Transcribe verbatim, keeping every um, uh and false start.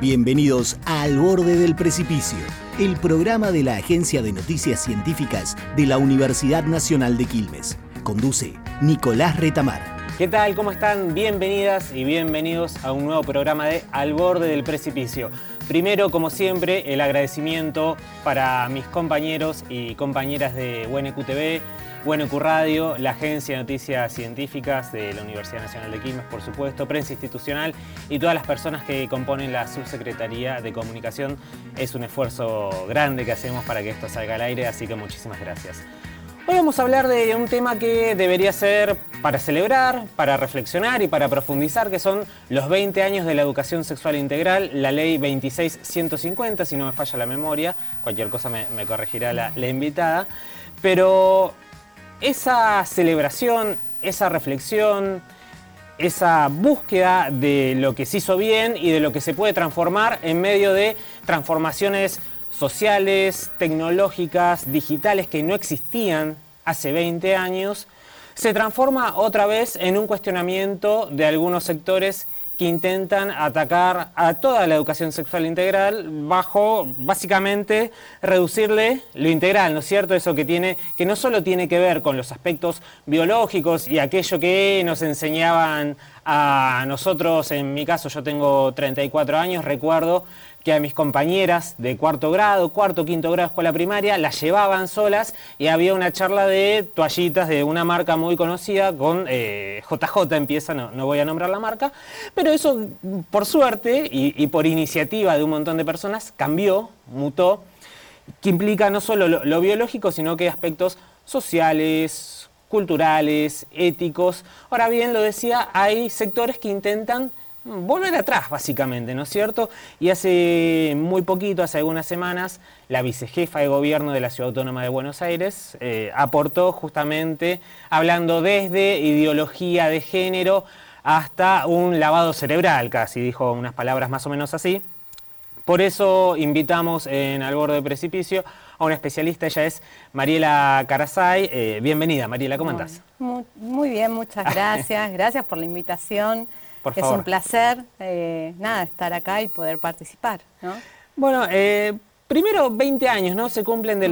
Bienvenidos a Al Borde del Precipicio, el programa de la Agencia de Noticias Científicas de la Universidad Nacional de Quilmes. Conduce Nicolás Retamar. ¿Qué tal? ¿Cómo están? Bienvenidas y bienvenidos a un nuevo programa de Al Borde del Precipicio. Primero, como siempre, el agradecimiento para mis compañeros y compañeras de U N Q T V, U N Q Radio, la Agencia de Noticias Científicas de la Universidad Nacional de Quilmes, por supuesto, prensa institucional y todas las personas que componen la Subsecretaría de Comunicación. Es un esfuerzo grande que hacemos para que esto salga al aire, así que muchísimas gracias. Hoy vamos a hablar de un tema que debería ser para celebrar, para reflexionar y para profundizar, que son los veinte años de la educación sexual integral, la ley veintiséis ciento cincuenta, si no me falla la memoria, cualquier cosa me, me corregirá la, la invitada, pero esa celebración, esa reflexión, esa búsqueda de lo que se hizo bien y de lo que se puede transformar en medio de transformaciones sociales, tecnológicas, digitales que no existían hace veinte años, se transforma otra vez en un cuestionamiento de algunos sectores que intentan atacar a toda la educación sexual integral bajo, básicamente, reducirle lo integral, ¿no es cierto? Eso que tiene, que no solo tiene que ver con los aspectos biológicos y aquello que nos enseñaban a nosotros. En mi caso, yo tengo treinta y cuatro años, recuerdo que a mis compañeras de cuarto grado, cuarto, quinto grado de escuela primaria, las llevaban solas y había una charla de toallitas de una marca muy conocida con eh, J J empieza, no, no voy a nombrar la marca, pero eso por suerte y, y por iniciativa de un montón de personas cambió, mutó, que implica no solo lo, lo biológico, sino que aspectos sociales, culturales, éticos. Ahora bien, lo decía, hay sectores que intentan volver atrás, básicamente, ¿no es cierto? Y hace muy poquito, hace algunas semanas, la vicejefa de gobierno de la Ciudad Autónoma de Buenos Aires eh, aportó justamente, hablando desde ideología de género hasta un lavado cerebral, casi, dijo unas palabras más o menos así. Por eso invitamos en Al Borde del Precipicio a una especialista, ella es Mariela Carasay. Eh, bienvenida, Mariela, ¿cómo andás? Muy, muy bien, muchas gracias, gracias por la invitación. Por es favor. un placer, eh, nada, estar acá y poder participar, ¿no? Bueno, eh, primero veinte años, ¿no? Se cumplen de